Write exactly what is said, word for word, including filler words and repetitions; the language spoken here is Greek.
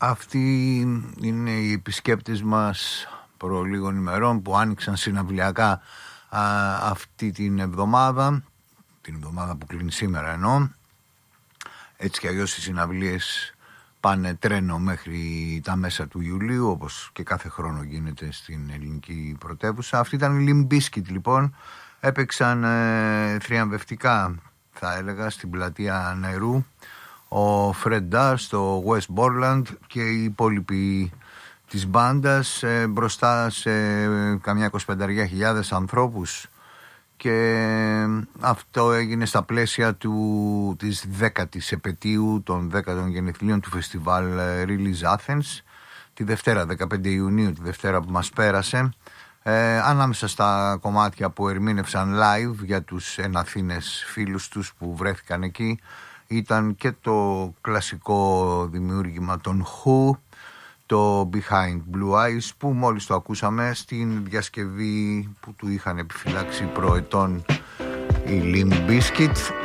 Αυτοί είναι οι επισκέπτες μας προ λίγων ημερών που άνοιξαν συναυλιακά α, αυτή την εβδομάδα, την εβδομάδα που κλείνει σήμερα εννοώ. Έτσι κι αλλιώς οι συναυλίες πάνε τρένο μέχρι τα μέσα του Ιουλίου, όπως και κάθε χρόνο γίνεται στην ελληνική πρωτεύουσα. Αυτή ήταν η Limp Bizkit λοιπόν, έπαιξαν ε, θριαμβευτικά θα έλεγα στην πλατεία Νερού, ο Fred Durst, ο Wes Borland και οι υπόλοιποι της μπάντας ε, μπροστά σε καμιά εικοσιπέντε χιλιάδες ανθρώπους, και αυτό έγινε στα πλαίσια του, της δέκατης επετείου των δέκατων γενεθλίων του φεστιβάλ Release Athens τη Δευτέρα δεκαπέντε Ιουνίου, τη Δευτέρα που μας πέρασε. Ε, ανάμεσα στα κομμάτια που ερμήνευσαν live για τους εναθήνες φίλους τους που βρέθηκαν εκεί ήταν και το κλασικό δημιούργημα των Who, το Behind Blue Eyes, που μόλις το ακούσαμε στην διασκευή που του είχαν επιφυλάξει προετών οι Limp Bizkit.